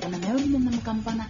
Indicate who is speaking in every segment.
Speaker 1: na meron na makampana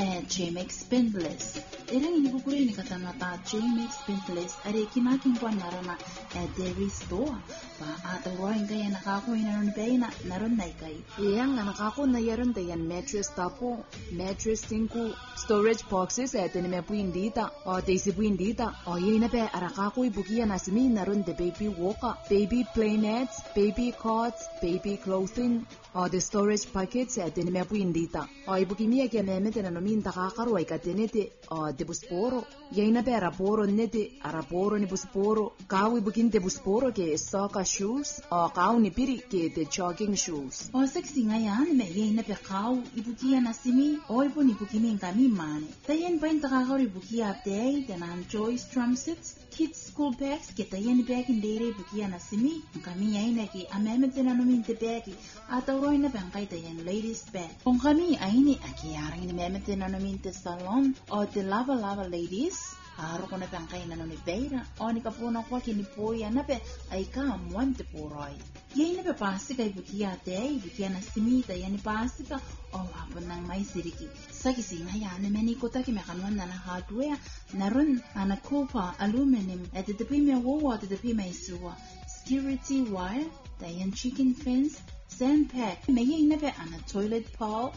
Speaker 1: Jamex Spendless. Irang inibukuri ni katanata Jamex Spendless ari kinaking kwa narana dairy store pa atawain kaya nakako inaron bay na naron na ikay.
Speaker 2: Iyang nakako na yaron dayan mattress tapo, mattress tinku, storage boxes ni me puindita o daisy puindita o yina pe arakako ibukiya nasimi naron the baby walker, baby play nets, baby cots, baby clothing o the storage packets ni me puindita o ibukimia kya meme na min takakaro ay katinete o de busporo yina pe araporo nete araporo ni busporo kawi bukin de busporo ke soccer shoes o kaw ni piri ke the jogging shoes
Speaker 1: o sexy ngayan me yina pe kaw ibukiya nasimi o ibu ni bukimi kami mane tayen pa takakaro ibukiya update and Joyce drum sets kids school bags kita yan bag indere bukiya nasimi kami yina ki ameme na min te bag atawroy na bangkay tayen ladies bag kung kami ayini akiyarang ni meme na namin te salon o te lava ladies aro ko na bangkay na noni beira o ni kapuna ko kinipoya na pe ay ka mwante poroy yay na pe pasi kay bukiya na simita yan ni pasi ka o hapon ng may siriki sa kising hayaan na meni ko taki mekanuan na hardware naron ana copper aluminum at the me wo at the me suwa security wire tayan chicken fence sandpack may na pe ana toilet pole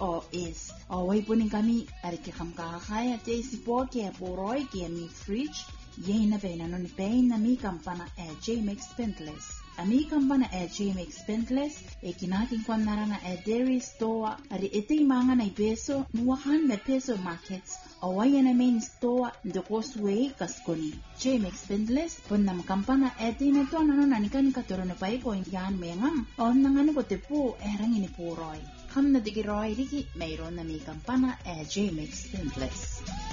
Speaker 1: POS away po ning kami ari kikam kakakaya te si po kaya poroy kaya mi fridge yay na pe nanon pe na mi kampana Jamex Spendless ami kampana Jamex Spendless kinaking kwa narana dairy store ari iti mga na peso nuwahan na peso markets away na main store the causeway kaskoni Jamex Spendless pon na kampana iti na to nanon anikan katuro na pa ko yan mengang on nangano ko te po erang ini poroy kam na digiroy riki mayroon na may kampana Jamex Spendless.